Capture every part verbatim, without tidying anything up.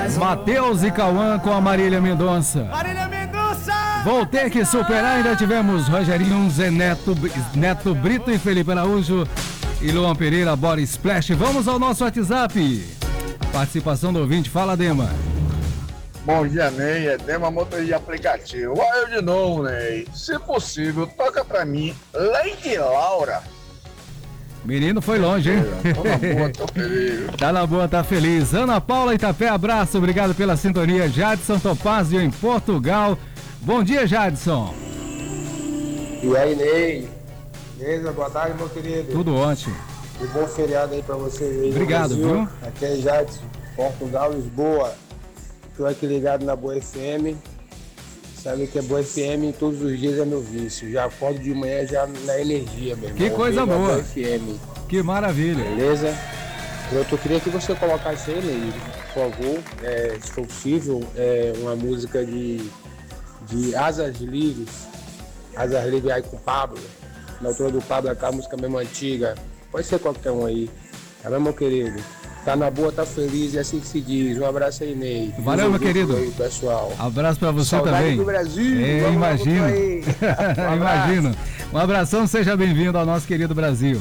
Matheus e Cauã com a Marília Mendonça. Marília Mendonça! Vou ter que superar, ainda tivemos Rogerinho, Zé Neto, Neto Brito e Felipe Araújo e Luan Pereira, Bora Splash. Vamos ao nosso WhatsApp. A participação do ouvinte, fala, Dema. Bom dia, Ney, é Dema Motorista de aplicativo. Olha eu de novo, Ney. Se possível, toca pra mim Lady Laura. Menino foi longe, hein? Tô na boa, tô feliz. Tá na boa, tá feliz. Ana Paula Itapé, abraço, obrigado pela sintonia. Jadson Topazio em Portugal. Bom dia, Jadson. E aí, Ney? Beleza? Boa tarde, meu querido. Tudo ótimo. Um bom feriado aí pra vocês aí. Obrigado, viu? Aqui é Jadson, Portugal, Lisboa. Tô aqui ligado na Boa F M. Sabe que a Boa F M todos os dias é meu vício. Já acordo de manhã já na energia, meu irmão. Que coisa boa. Boa F M. Que maravilha. Beleza? Eu tô, queria que você colocasse aí, Ney, por favor, é, se for possível, é, uma música de, de Asas Livres. Asas Livres aí com o Pablo. Na altura do Pablo, aquela música mesmo antiga. Pode ser qualquer um aí. Tá bem, meu querido? Tá na boa, tá feliz, é assim que se diz. Um abraço aí, Ney. Valeu, meu querido. Aí, pessoal. Abraço pra você Saudade também. do Brasil. É, Vamos imagino. lá, aí. Um Imagino. Um abração, seja bem-vindo ao nosso querido Brasil.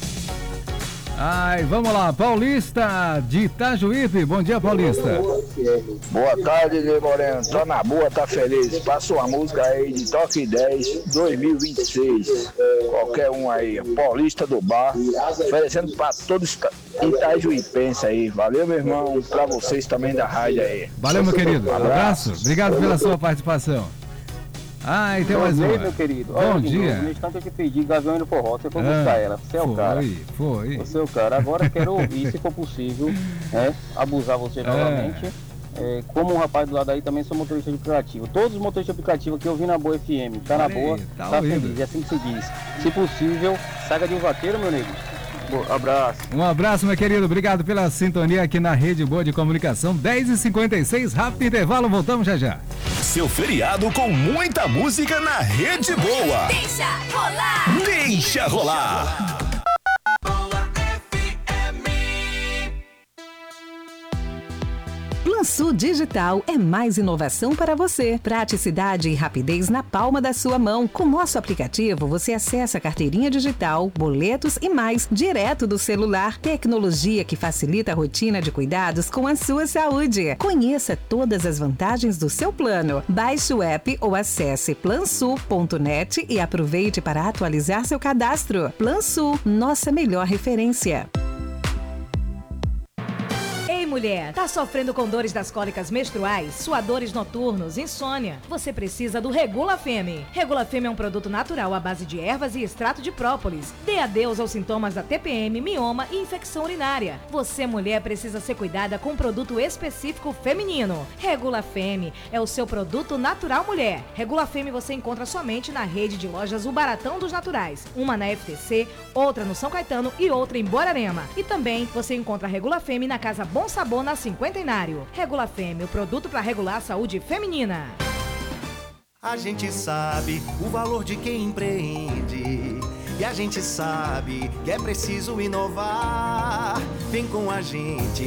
Ai, vamos lá, Paulista de Itajuípe. Bom dia, Paulista. Boa tarde, Ney Moreno. Tô na boa, tá feliz. Passa uma música aí de Toque dez dois mil e vinte e seis. Qualquer um aí. Paulista do Bar. Oferecendo pra todos itajuipenses aí. Valeu, meu irmão. Pra vocês também da rádio aí. Valeu, meu querido. Um abraço. Obrigado pela sua participação. Ah, e tem mais uma. Meu querido. Bom Olha, dia. No instante eu te pedi Gavião no Forró, você foi Ah, buscar ela. Você é o foi, cara. Foi, Você é o cara. Agora eu quero ouvir, se for possível, né, abusar você É. novamente. É, como um rapaz do lado aí, também sou motorista de aplicativo. Todos os motoristas de aplicativo que eu vi na Boa F M, tá na Olha aí, boa, tá tá ouvindo. feliz. É assim que se diz. Se possível, saga de um vaqueiro, meu nego. Boa, abraço. Um abraço, meu querido. Obrigado pela sintonia aqui na Rede Boa de Comunicação. dez e cinquenta e seis, rápido intervalo, voltamos já já. Seu feriado com muita música na Rede Boa. Deixa rolar. Deixa rolar. PlanSul Digital é mais inovação para você. Praticidade e rapidez na palma da sua mão. Com nosso aplicativo, você acessa a carteirinha digital, boletos e mais, direto do celular. Tecnologia que facilita a rotina de cuidados com a sua saúde. Conheça todas as vantagens do seu plano. Baixe o app ou acesse plansul ponto net e aproveite para atualizar seu cadastro. PlanSul, nossa melhor referência. Ei, mulher, tá sofrendo com dores das cólicas menstruais, suadores noturnos, insônia? Você precisa do Regula Femme. Regula Femme é um produto natural à base de ervas e extrato de própolis. Dê adeus aos sintomas da T P M, mioma e infecção urinária. Você, mulher, precisa ser cuidada com um produto específico feminino. Regula Femme é o seu produto natural mulher. Regula Femme você encontra somente na rede de lojas O Baratão dos Naturais. Uma na F T C, outra no São Caetano e outra em Borarema. E também você encontra a Regula Femme na Casa Bom Sabor na Cinquentenário. Regula Femme, o produto para regular a saúde feminina. A gente sabe o valor de quem empreende. E a gente sabe que é preciso inovar. Vem com a gente.